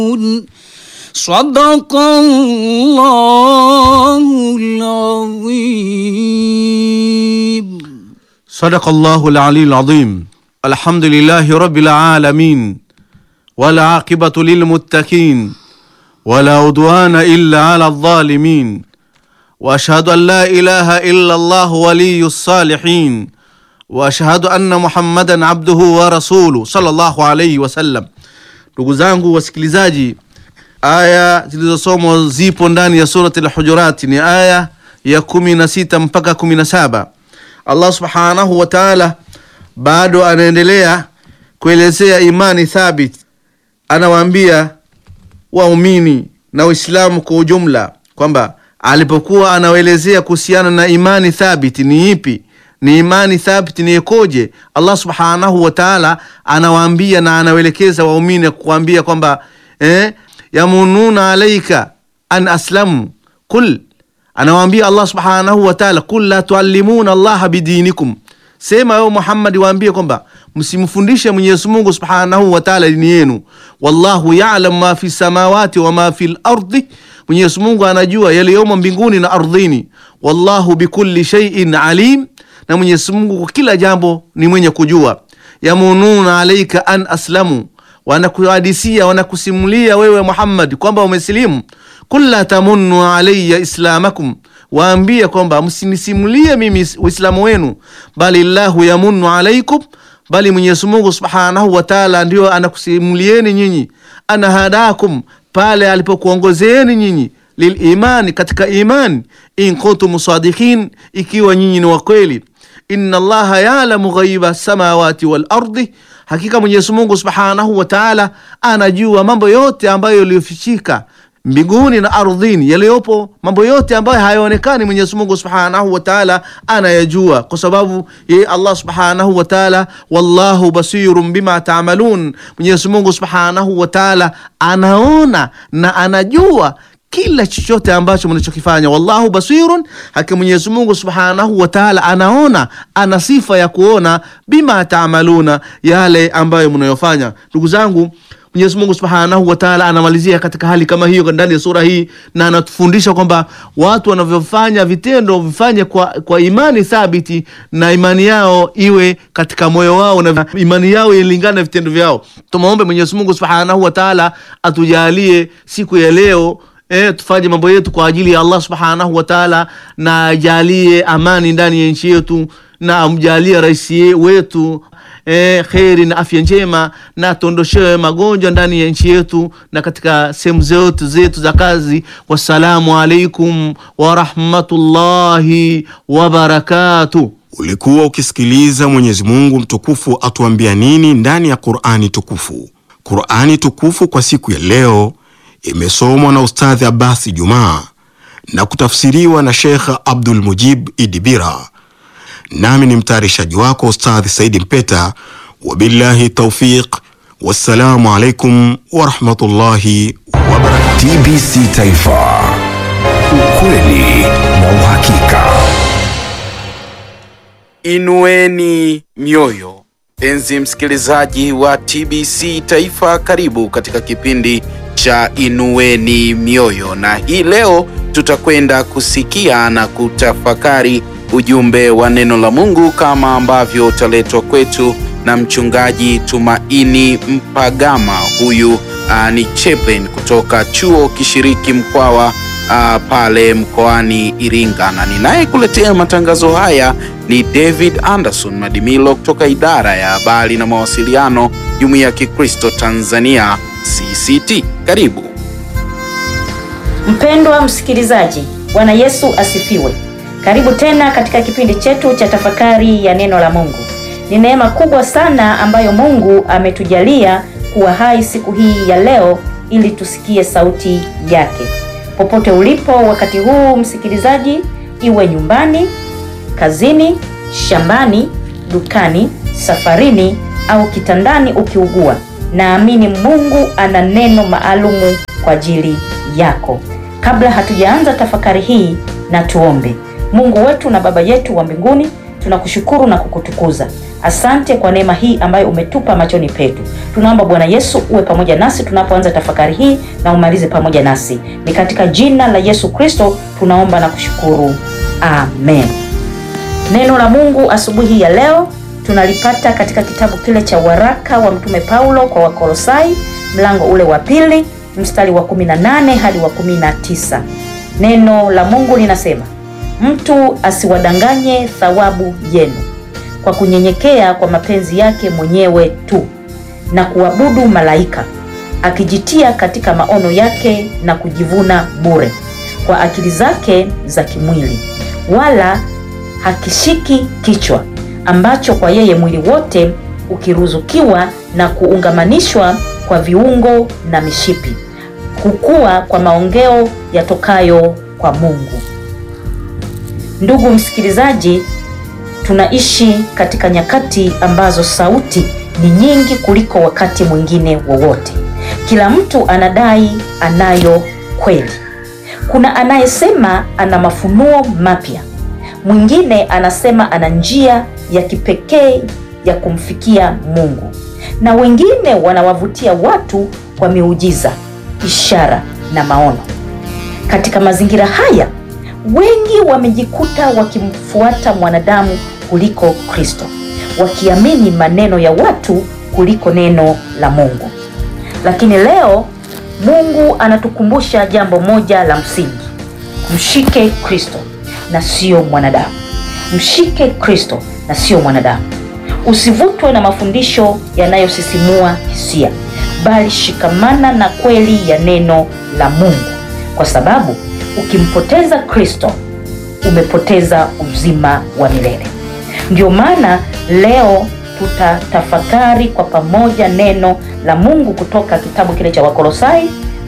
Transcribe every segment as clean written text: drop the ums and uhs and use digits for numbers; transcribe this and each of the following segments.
صدق الله العظيم. صدق الله العلي العظيم. الحمد لله رب العالمين والعاقبة للمتقين ولا عدوان إلا على الظالمين وأشهد أن لا إله إلا الله ولي الصالحين وأشهد أن محمدا عبده ورسوله صلى الله عليه وسلم. Ndugu zangu wasikilizaji, aya zilizosomwa zipo ndani ya surati al-Hujurat, ni aya ya 16 mpaka 17. Allah subhanahu wa ta'ala bado anaendelea kuelezea imani thabit. Anawaambia waumini na Uislamu kwa ujumla kwamba alipokuwa anawaelezea kuhusiana na imani thabit ni ipi, ni imani thabit ni ikoje, Allah subhanahu wa ta'ala anawaambia na anawaelekeza waumini kuambia kwamba yamununa alayka an aslamu kul, anawaambia Allah subhanahu wa ta'ala kul la tuallimuna Allah bidinikum, sema wewe Muhammad waambie kwamba msimfundishe Mwenyezi Mungu subhanahu wa ta'ala dini yenu. Wallahu ya'lam ma fi samawati wa ma fil ardi, Mwenyezi Mungu anajua yaliyomo mbinguni na ardhini. Wallahu bikulli shay'in alim, na Mwenyezi Mungu kwa kila jambo ni mwenye kujua. Yamununa alayka an aslamu, wanakuhadisia wanakusimulia wewe Muhammad kwamba umesilimu. Kulla tamunnu alayya islamakum, waambia kwamba msinisimulie mimi Uislamu wenu, bali Allahu yamunnu alaykum, bali Mwenyezi Mungu subhanahu wa ta'ala ndio anakusimulieni nyinyi. Ana hadakum, pale alipokuongozeeni nyinyi lilimani, katika imani. In kuntum sadiqin, ikiwa nyinyi ni wa kweli. Inna Allaha ya'lamu ghaiba samawati wal ardi, hakika Mwenyezi Mungu subhanahu wa ta'ala anajua mambo yote ambayo yaliyofichika mbinguni na ardhini, yaliyopo mambo yote ambayo hayaonekani Mwenyezi Mungu subhanahu wa ta'ala anayajua, kwa sababu yeye Allah subhanahu wa ta'ala wallahu basirun bima ta'malun, Mwenyezi Mungu subhanahu wa ta'ala anaona na anajua kila chochote ambacho mnachokifanya. Wallahu basirun, hakika Mwenyezi Mungu subhanahu wa ta'ala anaona, ana sifa ya kuona bima ta'maluna, yale ambayo mnayofanya. Ndugu zangu, Mwenyezi Mungu subhanahu wa ta'ala anamalizia katika hali kama hiyo ndani ya sura hii, na anatufundisha kwamba watu wanavyofanya vitendo vifanye kwa imani thabiti, na imani yao iwe katika moyo wao na imani yao ilingane na vitendo vyao. Tumuombe Mwenyezi Mungu subhanahu wa ta'ala atujalie siku ya leo tufanye mambo yetu kwa ajili ya Allah subhanahu wa ta'ala, na ajalie amani ndani ya nchi yetu, na amjalie rais wetu khairi na afya njema, na tuondoshe magonjwa ndani ya nchi yetu na katika sehemu zetu za kazi. Wassalamu alaikum wa rahmatullahi wa barakatuh. Ulikuwa ukisikiliza Mwenyezi Mungu mtukufu atuambia nini ndani ya Qur'ani tukufu. Qur'ani tukufu kwa siku ya leo imesomwa na Ustadhi Abbasi Juma na kutafsiriwa na Sheikh Abdul Mujib Idibira. Nami ni mtayarishaji wako Ustadhi Saidi Mpeta. Wabillahi tawfiq, wassalamu alaikum wa rahmatullahi wa barakatuh. TBC Taifa, ukweli na uhakika. Inueni mioyo. Enzi msikilizaji wa TBC Taifa, karibu katika kipindi cha Inueni Mioyo, na hii leo tutakwenda kusikia na kutafakari ujumbe wa neno la Mungu kama ambavyo utaletwa kwetu na mchungaji Tumaini Mpagama. Huyu ni chaplain kutoka chuo kishiriki Mkwawa pale mkoani Iringa, na ninaye kuletea matangazo haya ni David Anderson Madimilo kutoka idara ya habari na mawasiliano Jumuiya ya Kikristo Tanzania CCT. Karibu mpendwa msikilizaji, Bwana Yesu asifiwe. Karibu tena katika kipindi chetu cha tafakari ya neno la Mungu. Ni neema kubwa sana ambayo Mungu ametujalia kuwa hai siku hii ya leo ili tusikie sauti yake. Popote ulipo wakati huu msikilizaji, iwe nyumbani, kazini, shambani, dukani, safarini au kitandani ukiugua, naamini Mungu ana neno maalumu kwa ajili yako. Kabla hatujaanza tafakari hii, na tuombe. Mungu wetu na Baba yetu wa mbinguni, tunakushukuru na kukutukuza. Asante kwa neema hii ambayo umetupa machoni petu. Tunaomba Bwana Yesu uwe pamoja nasi tunapoanza tafakari hii na umalize pamoja nasi. Ni katika jina la Yesu Kristo tunaomba na kushukuru. Amen. Neno la Mungu asubuhi ya leo tunalipata katika kitabu kile cha waraka wa Mtume Paulo kwa Wakolosai, mlango ule wa 2, mstari wa 18 hadi wa 19. Neno la Mungu linasema, mtu asiwadanganye thawabu yenu kwa kunyenyekea kwa mapenzi yake mwenyewe tu na kuabudu malaika, akijitia katika maono yake na kujivuna bure kwa akili zake za kimwili, wala hakishiki kichwa, ambacho kwa yeye mwili wote ukiruzukiwa na kuungamanishwa kwa viungo na mishipi, kukua kwa maongeo yatokayo kwa Mungu. Ndugu msikilizaji, tunaishi katika nyakati ambazo sauti ni nyingi kuliko wakati mwingine wowote. Kila mtu anadai anayo kweli. Kuna anayesema ana mafunuo mapya. Mwingine anasema ana njia ya kipekee ya kumfikia Mungu. Na wengine wanawavutia watu kwa miujiza, ishara na maono. Katika mazingira haya, wengi wamejikuta wakimfuata mwanadamu kuliko Kristo, wakiamini maneno ya watu kuliko neno la Mungu. Lakini leo Mungu anatukumbusha jambo moja la msingi: mshike Kristo na sio mwanadamu. Mshike Kristo na sio mwanadamu. Usivutwe na mafundisho yanayosisimua hisia, bali shikamana na kweli ya neno la Mungu, kwa sababu ukimpoteza Kristo umepoteza uzima wa milele. Ndio maana leo tutatafakari kwa pamoja neno la Mungu kutoka kitabu kile cha Wakolosai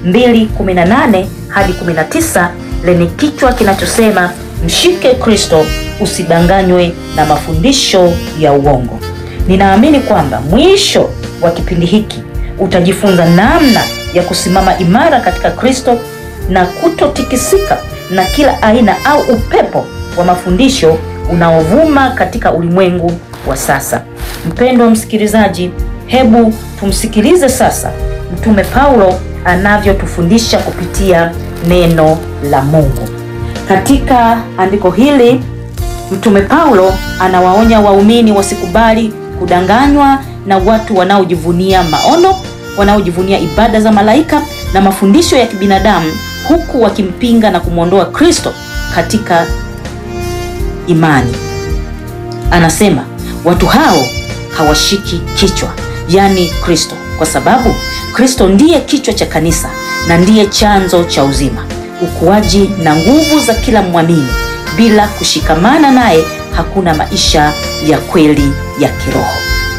2:18 hadi 19 lenye kichwa kinachosema, mshike Kristo, usidanganywe na mafundisho ya uongo. Ninaamini kwamba mwisho wa kipindi hiki utajifunza namna ya kusimama imara katika Kristo na kutotikisika na kila aina au upepo wa mafundisho unaovuma katika ulimwengu wa sasa. Mpendwa msikilizaji, hebu tumsikilize sasa Mtume Paulo anavyotufundisha kupitia neno la Mungu. Katika andiko hili Mtume Paulo anawaonya waumini wasikubali kudanganywa na watu wanaojivunia maono, wanaojivunia ibada za malaika na mafundisho ya kibinadamu, huku wakimpinga na kumwondoa Kristo katika imani. Anasema watu hao hawashiki kichwa, yani Kristo, kwa sababu Kristo ndiye kichwa cha kanisa na ndiye chanzo cha uzima, ukuaji na nguvu za kila mwamini. Bila kushikamana naye hakuna maisha ya kweli ya kiroho.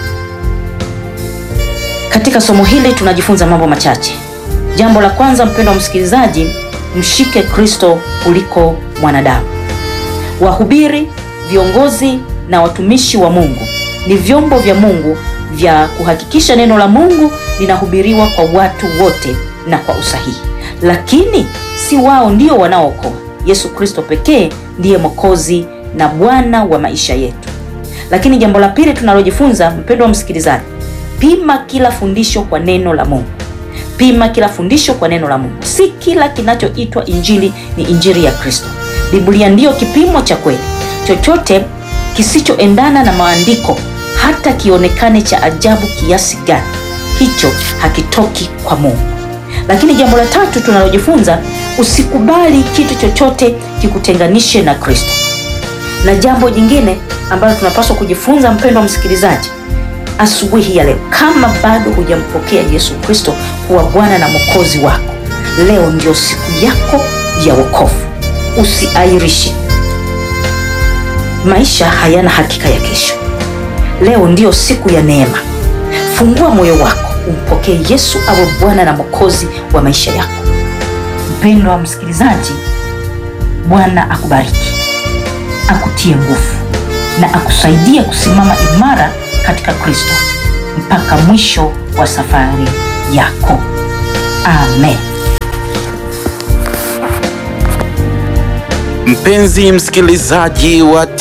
Katika somo hili tunajifunza mambo machache. Jambo la kwanza, mpendwa msikilizaji, mshike Kristo kuliko mwanadamu. Wahubiri, viongozi na watumishi wa Mungu ni vyombo vya Mungu vya kuhakikisha neno la Mungu linahubiriwa kwa watu wote na kwa usahihi. Lakini si wao ndio wanaookoa. Yesu Kristo pekee ndiye Mwokozi na Bwana wa maisha yetu. Lakini jambo la pili tunalojifunza, mpendwa msikilizaji, pima kila fundisho kwa neno la Mungu. Pima kila fundisho kwa neno la Mungu. Si kila kinachoitwa injili ni injili ya Kristo. Biblia ndiyo kipimo cha kweli. Chochote kisichoendana na maandiko, hata kionekane cha ajabu kiasi gani, hicho hakitoki kwa Mungu. Lakini jambo la tatu tunalojifunza, usikubali kitu chochote kikutenganishe na Kristo. Na jambo jingine ambalo tunapaswa kujifunza, mpendwa msikilizaji, asubuhi ya leo, kama bado hujampokea Yesu Kristo kuwa Bwana na Mwokozi wako, leo ndio siku yako ya wokovu. Usiairishe. Maisha hayana hakika ya kesho. Leo ndio siku ya neema. Fungua moyo wako, umpokee Yesu awe Bwana na Mwokozi wa maisha yako. Mpendwa msikilizaji, Bwana akubariki, akutie nguvu na akusaidie kusimama imara katika Kristo mpaka mwisho wa safari yako. Amen. Mpenzi msikilizaji wa